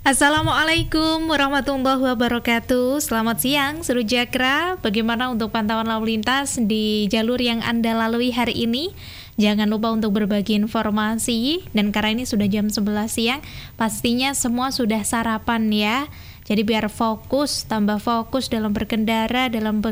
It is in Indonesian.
Assalamualaikum warahmatullahi wabarakatuh. Selamat siang, Seru Jakra. Bagaimana untuk pantauan lalu lintas di jalur yang Anda lalui hari ini? Jangan lupa untuk berbagi informasi. Dan karena ini sudah jam 11 siang, pastinya semua sudah sarapan ya. Jadi biar fokus, tambah fokus dalam berkendara, dalam